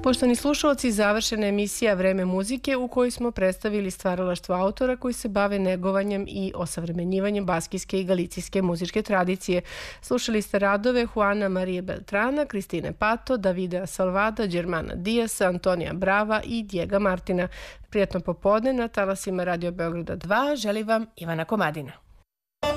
Poštovani slušalci, završena emisija Vreme muzike u kojoj smo predstavili stvaralaštvo autora koji se bave negovanjem i osavremenjivanjem baskijske i galicijske muzičke tradicije. Slušali ste radove Juana Marije Beltrana, Kristine Pato, Davida Salvada, Germana Dijasa, Antonija Brava i Dijega Martina. Prijatno popodne na talasima Radio Beograda 2 želi vam Ivana Komadina.